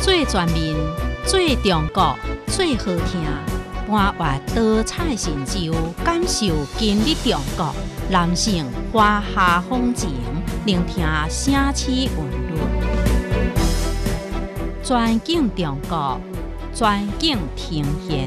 最全面、最中国、最好听，搬越多彩成就，感受今日中国。男性华夏风情，聆听城市韵律，全景中国，全景呈现。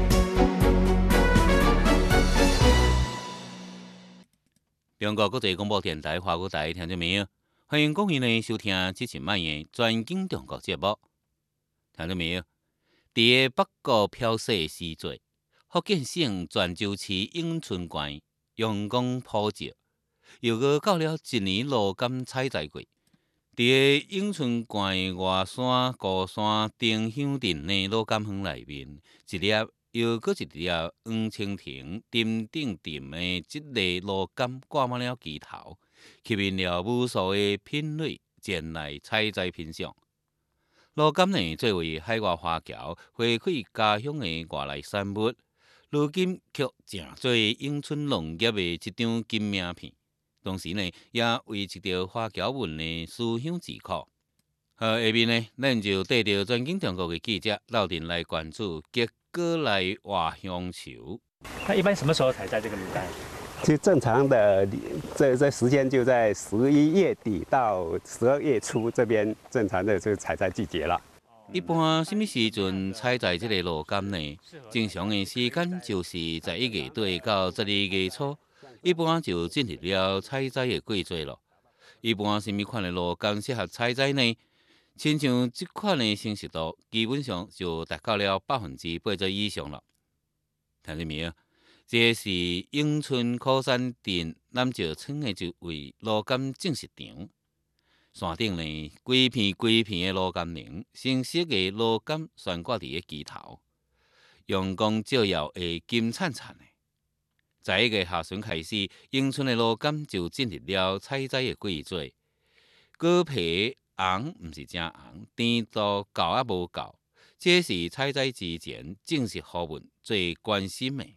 中国国际广播电台华语台听众朋友，欢迎各位呢收听这一晚的全景中国节目。听众朋友，伫个北国飘雪时节，福建省泉州市永春县阳光普照，又过到了一年罗柑采摘季。伫个永春县外山高山丁香镇的罗柑园内面，一粒又搁一粒黄蜻蜓顶顶顶的这类罗柑挂满了枝头，吸引了无数的品类前来采摘品尝。罗柑呢，作为海外华侨回馈家乡的外来产物，如今却成做永春农业的一张金名片。同时呢，也为一条华侨文的思乡之苦。下面呢，咱就带着全景中国的记者到店来关注结果来画乡愁。 那一般什么时候采摘这个牡丹？ 其实正常的这时间就在11月底到12月初这边正常的这个采摘季节了。 一般什么时阵采摘这个罗柑呢？正常的时间就是11月底到12月初，一般就进入了采摘的季节了。一般什么款的罗柑适合采摘呢？亲像这款的成熟度，基本上就达到了80%以上了。听见没有？这是永春考山镇南石村的一位罗柑种植场。山顶呢，规片的罗柑林，成熟的罗柑悬挂伫个枝头，阳光照耀会金灿灿的。在1月下旬开始，永春的罗柑就进入了采摘的季节。果皮红毋是真红，甜度够啊无够，这是采摘之前正式学问最关心的。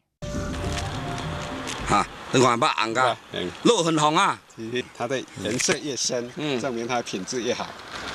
哈，你看把红噶，肉很红啊。 其实它的颜色越深，证明它的品质越好。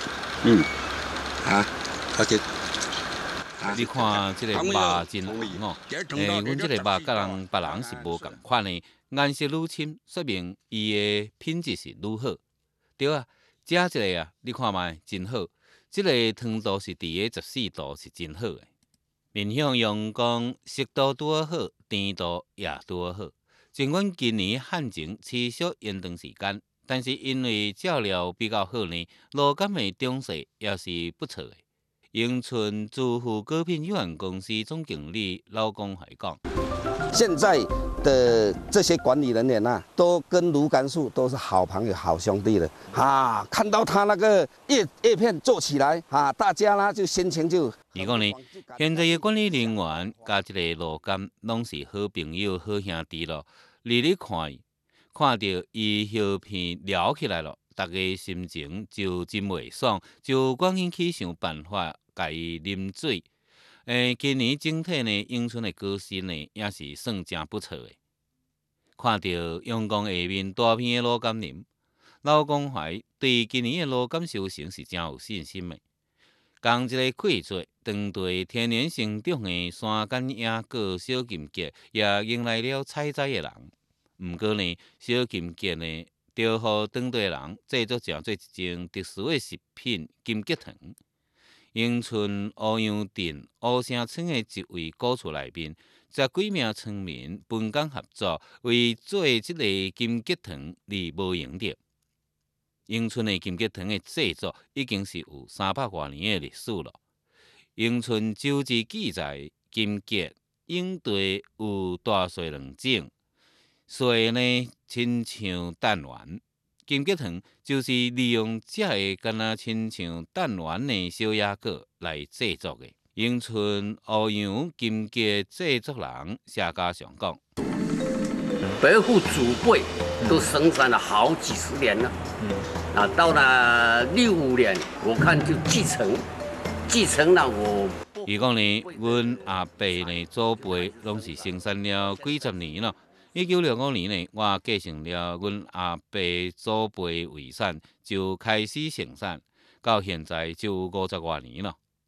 OK。 你看这个肉真红哦，阮这个肉甲别人是无共款的，颜色愈深，说明伊的品质是愈好。对啊，这一个啊，你看卖真好，这个糖度是伫个14度，是真好的。面向阳光，湿度拄好，甜度也拄好。尽管今年旱情持续延长时间，但是因为照料比较好呢，罗柑的长势也是不错的。永春珠富果品有限公司总经理老公还讲， 现在的这些管理人员啊，都跟芦柑树都是好朋友、好兄弟了啊！看到他那个叶片做起来啊，大家啦就心情就。 伊讲呢，现在的管理人员加这个罗柑，拢是好朋友、好兄弟咯。你看伊，看到伊叶片撩起来了，大家心情就真袂爽，就赶紧去想办法，甲伊啉水。今年整体呢，永春的果实呢，也是算真不错的。看到阳光下面大片的罗柑林，老公怀对今年的罗柑收成是真有信心的。同一个季节，当地天然生长的山间野果小金桔也迎来了采摘的人。毋过呢，小金桔呢，就互当地人制作成做一种特殊的食品——金桔糖。永春乌阳镇乌城村的一位古厝内面，10几名村民分工合作，为做这个金桔糖而无闲着。永春的金桔糖的制作已经是有300多年的历史了。永春周志记载，金桔应对有大小两种，细呢亲像蛋圆。金桔糖就是利用这个敢若亲像蛋圆的小野果来制作的。永春乌阳金桔制作人谢家祥讲： 伯父祖辈都生产了好几十年了，到了65年，我看就继承了我。 伊讲呢，阮阿伯呢祖辈拢是生产了几十年了。1965年呢，我继承了阮阿伯祖辈遗产，就开始生产，到现在就有50多年了。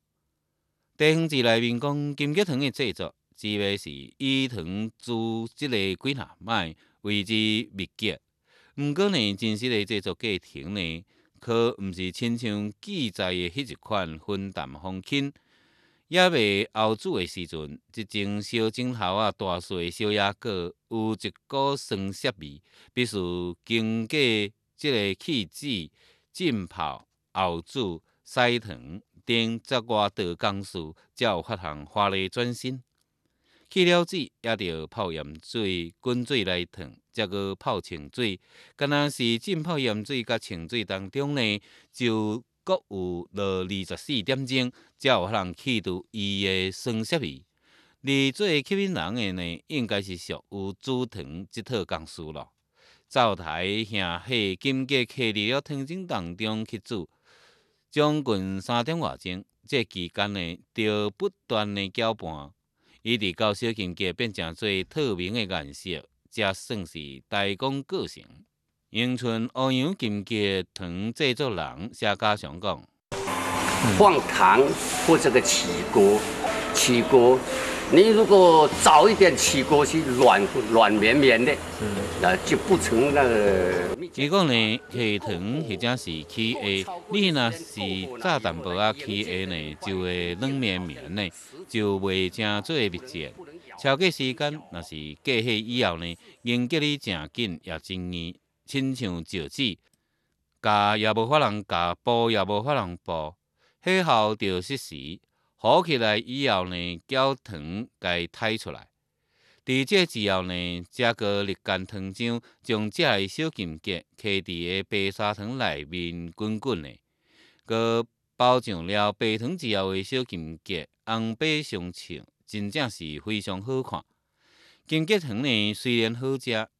地方志内面讲，金桔糖的制作，主要是以糖煮即个几若摆，为之密结。毋过呢，真实的制作过程呢，可毋是亲像记载的迄一款粉淡风轻，也未熬煮的时阵，即种烧枕头啊大细小野果有一股酸涩味，必须经过即个气子浸泡、熬煮、筛糖等十外道工序，才有法通华丽转身。去了水，也着泡盐水、滚水来烫，再搁泡清水。敢若是浸泡盐水甲清水当中呢，就各有落24点钟，才有法通去除伊的酸涩味。而做吸引人的呢，应该是属有煮糖即套工序咯。灶台下火，金桔下入了汤盅当中去煮，将近3点外钟。这期间呢，着不断的搅拌。一直到小金桔变成做透明的颜色，才算是大功告成。永春乌杨金桔糖制作人谢家祥讲： 放糖或这个起锅，你如果早一点起锅是软绵绵的，就不成那个。 伊讲呢，下糖或者是起下，你若是炸淡薄仔起下呢，就会软绵绵的，就袂正做密结。超过时间，若是过火以后呢，凝结哩正紧也真黏，亲像石子，夹也无法通夹，剥也无法通剥。火候着适时，好起来以后呢，搅糖该抬出来。伫这之后呢，再搁立间汤浆，将这个小金桔放伫个白砂糖内面滚滚的，搁包上了白糖之后的小金桔，红白相称，真正是非常好看。金桔糖呢，虽然好食，